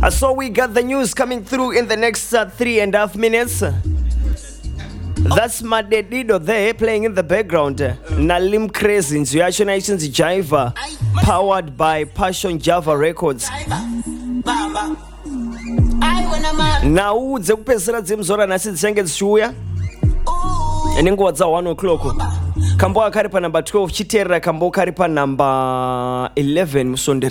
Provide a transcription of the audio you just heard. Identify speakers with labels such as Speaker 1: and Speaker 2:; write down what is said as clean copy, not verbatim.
Speaker 1: So we got the news coming through in the next 3.5 minutes. That's Madedido there playing in the background. Nalim Crazy Nzuyasho Nations Jiva, powered by Passion Java Records. Now udze kupesera dzimzora nasi dzenge dzishuya nenguva dza 1 o'clock. Kambo akari pa number 12 chiterera kambo kari pa number 11 musondere.